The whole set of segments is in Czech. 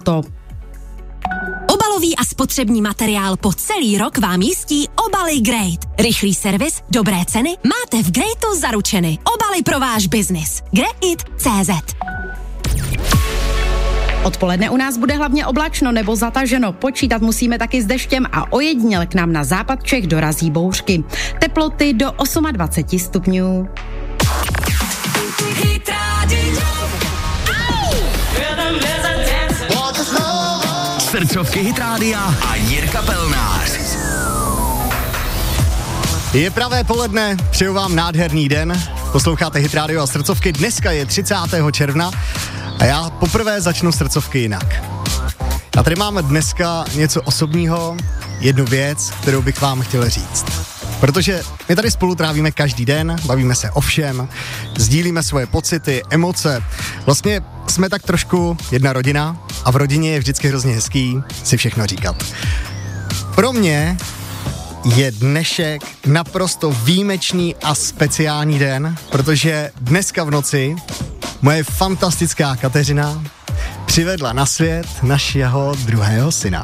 auto. Obalový a spotřební materiál po celý rok vám jistí obaly Great. Rychlý servis, dobré ceny, máte v Greatu zaručeny. Obaly pro váš biznis. Greit.cz. Odpoledne u nás bude hlavně oblačno nebo zataženo. Počítat musíme taky s deštěm a ojediněle k nám na západ Čech dorazí bouřky. Teploty do 28 stupňů. Srdcovky Hit Rádia a Jirka Pelnář. Je pravé poledne, přeju vám nádherný den. Posloucháte Hit Radio a srdcovky. Dneska je 30. června a já poprvé začnu srdcovky jinak. A tady máme dneska něco osobního, jednu věc, kterou bych vám chtěl říct. Protože my tady spolu trávíme každý den, bavíme se o všem, sdílíme svoje pocity, emoce. Vlastně jsme tak trošku jedna rodina a v rodině je vždycky hrozně hezký si všechno říkat. Pro mě je dnešek naprosto výjimečný a speciální den, protože dneska v noci moje fantastická Kateřina přivedla na svět našeho druhého syna.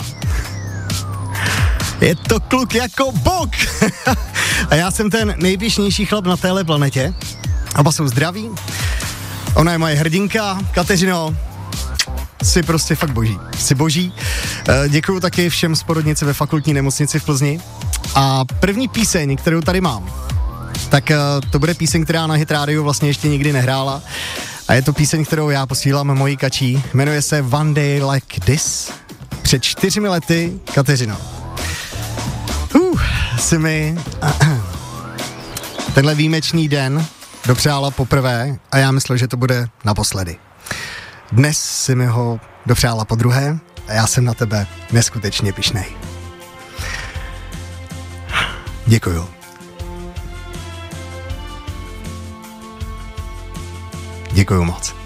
Je to kluk jako bok. A já jsem ten nejpěšnější chlap na téhle planetě. Oba jsou zdraví. Ona je moje hrdinka. Kateřino, jsi prostě fakt boží. Jsi boží. Děkuju taky všem z porodnice ve fakultní nemocnici v Plzni. A první píseň, kterou tady mám, tak to bude píseň, která na Hit Radio vlastně ještě nikdy nehrála. A je to píseň, kterou já posílám mojí kačí. Jmenuje se One Day Like This. Před 4 lety, Kateřino, si mi tenhle výjimečný den dopřála poprvé a já myslel, že to bude naposledy. Dnes si mi ho dopřála podruhé a já jsem na tebe neskutečně pyšnej. Děkuju. Děkuju moc.